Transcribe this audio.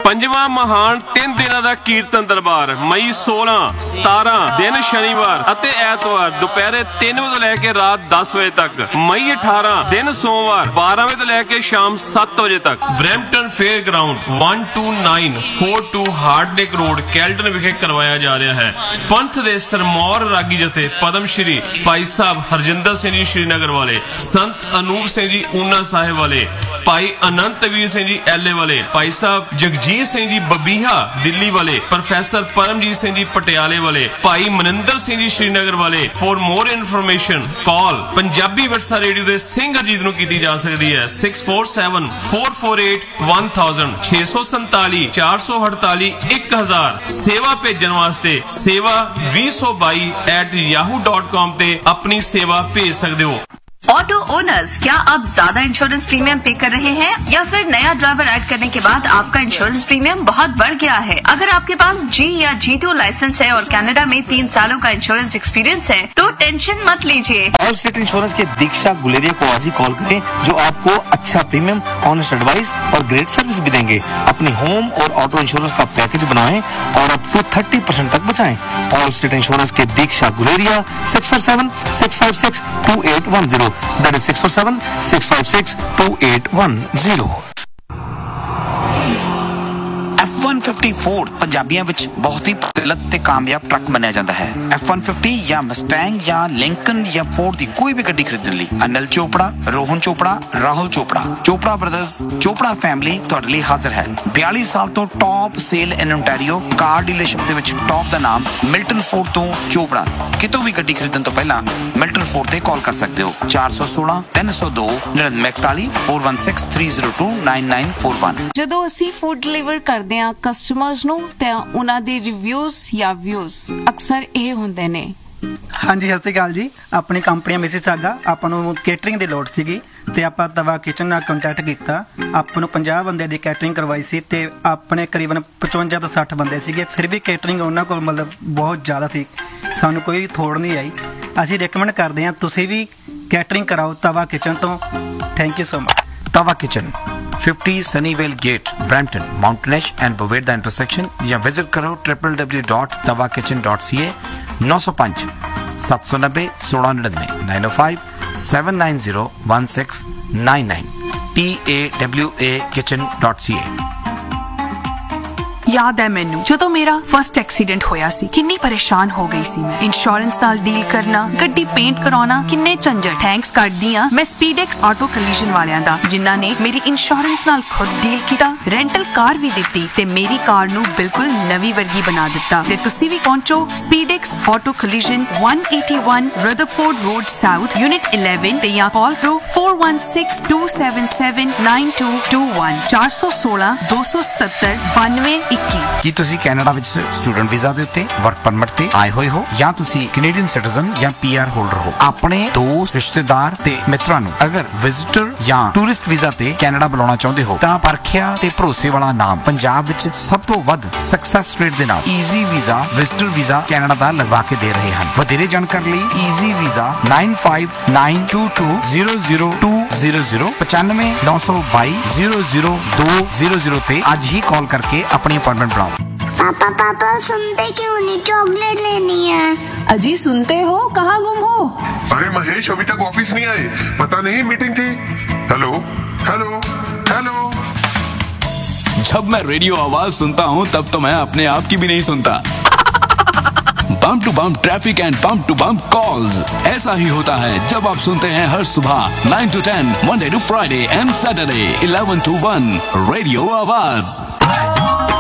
ਪੰਜਵਾਂ ਮਹਾਨ 3 ਦਿਨਾਂ ਦਾ ਕੀਰਤਨ ਦਰਬਾਰ ਮਈ 16, 17 ਦਿਨ ਸ਼ਨੀਵਾਰ ਅਤੇ ਐਤਵਾਰ ਦੁਪਹਿਰੇ 3 ਵਜੇ ਤੋਂ ਲੈ ਕੇ ਰਾਤ 10 ਵਜੇ ਤੱਕ। ਮਈ 18 ਦਿਨ ਸੋਮਵਾਰ 12 ਵਜੇ ਤੋਂ ਲੈ ਕੇ ਸ਼ਾਮ 7 ਵਜੇ ਤੱਕ। Brampton fair ground 12942 ਹਾਰਡਨੇਕ road Caledon ਵਿਖੇ ਕਰਵਾਇਆ ਜਾ ਰਿਹਾ ਹੈ। ਪੰਥ ਦੇ ਸਰਮੌਰ ਰਾਗੀ ਜਥੇ ਪਦਮ ਸ਼੍ਰੀ ਭਾਈ ਸਾਹਿਬ ਹਰਜਿੰਦਰ ਸਿੰਘ ਜੀ श्रीनगर वाले, संत अनूप सिंह जी ऊना साहिब वाले, भाई अनंतवीर सिंह जी एले वाले, भाई साहब जगजीत सिंह जी बबीहा दिल्ली वाले, प्रोफेसर परमजीत सिंह जी पटियाले वाले, भाई मनिंदर सिंह जी श्रीनगर वाले। For more information call Punjabi versa radio they singer जीत नूं कीती जा सकदी है 6474481000 647 448 1000। सेवा भेजण वास्ते सेवा 2022@yahoo.com ते अपनी सेवा भेज सकते हो। ऑटो ओनर्स, क्या आप ज्यादा इंश्योरेंस प्रीमियम पे कर रहे हैं या फिर नया ड्राइवर ऐड करने के बाद आपका इंश्योरेंस प्रीमियम बहुत बढ़ गया है? अगर आपके पास G या G2 लाइसेंस है और कनाडा में 3 सालों का इंश्योरेंस एक्सपीरियंस है तो टेंशन मत लीजिए। ऑल स्टेट इंश्योरेंस के दीक्षा गुलेरिया को आज ही कॉल करें, जो आपको अच्छा प्रीमियम, ऑनेस्ट एडवाइस और ग्रेट सर्विस भी देंगे। अपनी होम और ऑटो इंश्योरेंस का पैकेज बनाएं और अप टू 30% तक बचाएं। ऑल स्टेट इंश्योरेंस के दीक्षा Guleria 647-656-2810। That is 647-656-2810। F-150 Ford ਪੰਜਾਬੀਆਂ ਵਿੱਚ ਬਹੁਤ ਹੀ ਪ੍ਰਚਲਿਤ ਤੇ ਕਾਮਯਾਬ ਟਰੱਕ ਮੰਨਿਆ ਜਾਂਦਾ ਹੈ। F-150 ਜਾਂ ਮਸਟੈਂਗ ਜਾਂ ਲਿੰਕਨ ਜਾਂ ਫੋਰਡ ਦੀ ਕੋਈ ਵੀ ਗੱਡੀ ਖਰੀਦਣ ਲਈ ਅਨਿਲ ਚੋਪੜਾ, ਰੋਹਨ ਚੋਪੜਾ, ਰਾਹੁਲ ਚੋਪੜਾ, ਚੋਪੜਾ ਬ੍ਰਦਰਜ਼, ਚੋਪੜਾ ਫੈਮਿਲੀ ਤੁਹਾਡੇ ਲਈ ਹਾਜ਼ਰ ਹੈ। 42 ਸਾਲ ਤੋਂ ਟੌਪ ਸੇਲ ਇਨ ਓਨਟਾਰੀਓ ਕਾਰ ਡੀਲਰਸ਼ਿਪ ਦੇ ਵਿੱਚ ਟੌਪ ਦਾ ਨਾਮ ਮਿਲਟਨ ਫੋਰਡ ਤੋਂ ਚੋਪੜਾ। ਕਿਤੋਂ ਵੀ ਗੱਡੀ ਖਰੀਦਣ ਤੋਂ ਪਹਿਲਾਂ ਮਿਲਟਨ ਫੋਰਡ ਤੇ ਕਾਲ ਕਰ ਸਕਦੇ ਹੋ 416-302-9941 416-302-9941। ਜਦੋਂ ਅਸੀਂ ਫੂਡ ਡਿਲੀਵਰ ਕਰਦੇ ਹਾਂ ਕਸਟਮਰਸ ਨੂੰ ਤਾਂ ਉਹਨਾਂ ਦੇ ਰਿਵਿਊਜ਼ ਜਾਂ ਵਿਊਜ਼ ਅਕਸਰ ਇਹ ਹੁੰਦੇ ਨੇ। ਹਾਂਜੀ, ਸਤਿ ਸ਼੍ਰੀ ਅਕਾਲ ਜੀ। ਆਪਣੀ ਕੰਪਨੀ ਮਿਸਿਸਾਗਾ ਆਪਾਂ ਨੂੰ ਕੇਟਰਿੰਗ ਦੀ ਲੋੜ ਸੀਗੀ ਤੇ ਆਪਾਂ ਤਵਾ ਕਿਚਨ ਨਾਲ ਕੰਟੈਕਟ ਕੀਤਾ। ਆਪਾਂ ਨੂੰ 50 ਬੰਦੇ ਦੀ ਕੇਟਰਿੰਗ ਕਰਵਾਈ ਸੀ ਤੇ ਆਪਣੇ ਕਰੀਬਨ 55 ਤੋਂ 60 ਬੰਦੇ ਸੀਗੇ। ਫਿਰ ਵੀ ਕੇਟਰਿੰਗ ਉਹਨਾਂ ਕੋਲ ਮਤਲਬ ਬਹੁਤ ਜ਼ਿਆਦਾ ਸੀ, ਸਾਨੂੰ ਕੋਈ ਥੋੜ ਨਹੀਂ ਆਈ। ਅਸੀਂ ਰეკਮੈਂਡ ਕਰਦੇ ਹਾਂ ਤੁਸੀਂ ਵੀ ਕੇਟਰਿੰਗ ਕਰਾਓ ਤਵਾ ਕਿਚਨ ਤੋਂ। Thank you so much. Tawa kitchen 50 Sunnyvale gate Brampton mountain ash and बवेरदा intersection या विजिट करो www.tawakitchen.ca 905 790 1699 905 790 1699 tawakitchen.ca। याद है मैनू ਜਦੋਂ ਮੇਰਾ ਫਸਟ ਐਕਸੀਡੈਂਟ ਹੋਇਆ ਸੀ ਕਿੰਨੀ ਪਰੇਸ਼ਾਨ ਹੋ ਗਈ ਸੀ ਮੈਂ। ਇੰਸ਼ੋਰੈਂਸ ਨਾਲ ਡੀਲ ਕਰਨਾ, ਗੱਡੀ ਪੇਂਟ ਕਰਾਉਣਾ, ਕਿੰਨੇ ਝੰਜਟ। ਥੈਂਕਸ ਕਰਦੀ ਆ ਮੈਂ ਸਪੀਡੈਕਸ ਆਟੋ ਕਲੀਜਨ ਵਾਲਿਆਂ ਦਾ, ਜਿਨ੍ਹਾਂ ਨੇ ਮੇਰੀ ਇੰਸ਼ੋਰੈਂਸ ਨਾਲ ਖੁਦ ਡੀਲ ਕੀਤਾ, ਰੈਂਟਲ ਕਾਰ ਵੀ ਦਿੱਤੀ ਤੇ ਮੇਰੀ ਕਾਰ ਨੂੰ ਬਿਲਕੁਲ ਨਵੀਂ ਵਰਗੀ ਬਣਾ ਦਿੱਤਾ। ਤੇ ਤੁਸੀਂ ਵੀ ਪਹੁੰਚੋ ਸਪੀਡੈਕਸ auto ਕਲੀਜਨ 181 Rutherford road south unit 11 ਤੇ ਜਾਂ ਕਾਲ ਕਰੋ 4162779221 416 277 92 ਕੀ ਤੁਸੀਂ ਕੈਨੇਡਾ ਵਿੱਚ ਸਟੂਡੈਂਟ ਵੀਜ਼ਾ ਦੇ ਉੱਤੇ ਵਰਕ ਪਰਮਿਟ ਤੇ ਆਏ ਹੋਏ ਹੋ ਜਾਂ ਤੁਸੀਂ ਕੈਨੇਡੀਅਨ ਸਿਟੀਜ਼ਨ ਜਾਂ PR ਹੋਲਡਰ ਹੋ? ਆਪਣੇ ਦੋਸਤ, ਰਿਸ਼ਤੇਦਾਰ ਤੇ ਮਿੱਤਰਾਂ ਨੂੰ ਅਗਰ ਵਿਜ਼ਿਟਰ ਜਾਂ ਟੂਰਿਸਟ ਵੀਜ਼ਾ ਤੇ ਕੈਨੇਡਾ ਬੁਲਾਉਣਾ ਚਾਹੁੰਦੇ ਹੋ ਤਾਂ ਪਰਖਿਆ ਤੇ ਭਰੋਸੇ ਵਾਲਾ ਨਾਮ ਪੰਜਾਬ ਵਿੱਚ ਸਭ ਤੋਂ ਵੱਧ ਸਕਸੈਸ ਰੇਟ ਦੇ ਨਾਲ easy visa visitor visa Canada ਦਾ ਲਗਵਾ ਕੇ ਦੇ ਰਹੇ ਹਨ। ਵਧੇਰੇ ਜਾਣਕਾਰੀ ਲਈ ਈਜ਼ੀ ਵੀਜ਼ਾ 9592200200 9592200200 ਤੇ ਅੱਜ ਹੀ ਕਾਲ ਕਰਕੇ अपनी अपॉइंटमेंट बनाओ। पापा सुनते क्यों नहीं? चॉकलेट लेनी है। अजी सुनते हो, कहाँ गुम हो? अरे महेश अभी तक ऑफिस नहीं आए, पता नहीं मीटिंग थी। Hello hello hello. जब मैं रेडियो आवाज सुनता हूँ तब तो मैं अपने आप की भी नहीं सुनता। बम to bomb traffic and bomb to bomb calls, ऐसा ही होता है जब आप सुनते हैं हर सुबह 9 to 10 Monday to Friday and Saturday 11 to 1 radio आवाज।